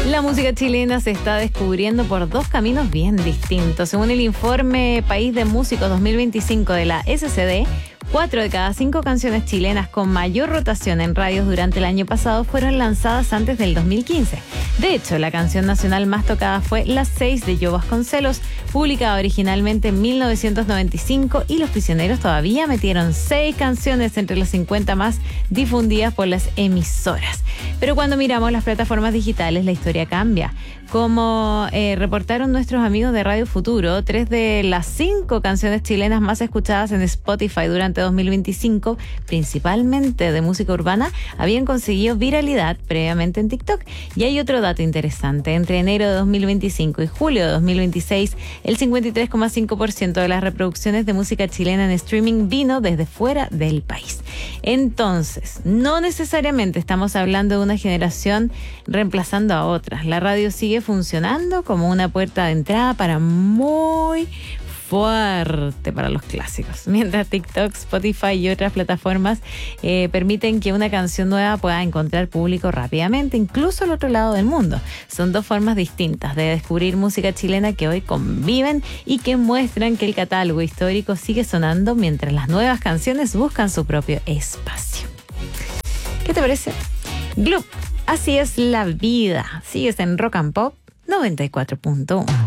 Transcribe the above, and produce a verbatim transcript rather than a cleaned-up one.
La música chilena se está descubriendo por dos caminos bien distintos. Según el informe País de Músicos dos mil veinticinco de la S C D, cuatro de cada cinco canciones chilenas con mayor rotación en radios durante el año pasado fueron lanzadas antes del dos mil quince. De hecho, la canción nacional más tocada fue Las Seis de Joe Vasconcelos, publicada originalmente en mil novecientos noventa y cinco, y Los Prisioneros todavía metieron seis canciones entre las cincuenta más difundidas por las emisoras. Pero cuando miramos las plataformas digitales, la historia cambia. Como eh, reportaron nuestros amigos de Radio Futuro, tres de las cinco canciones chilenas más escuchadas en Spotify durante dos mil veinticinco, principalmente de música urbana, habían conseguido viralidad previamente en TikTok. Y hay otro dato interesante. Entre enero de dos mil veinticinco y julio de dos mil veintiséis, el cincuenta y tres coma cinco por ciento de las reproducciones de música chilena en streaming vino desde fuera del país. Entonces, no necesariamente estamos hablando de una generación reemplazando a otras. La radio sigue funcionando como una puerta de entrada para muy fuerte para los clásicos, mientras TikTok, Spotify y otras plataformas eh, permiten que una canción nueva pueda encontrar público rápidamente, incluso al otro lado del mundo. Son dos formas distintas de descubrir música chilena que hoy conviven y que muestran que el catálogo histórico sigue sonando mientras las nuevas canciones buscan su propio espacio. ¿Qué te parece? Gloop, así es la vida. Sigues en Rock and Pop noventa y cuatro punto uno.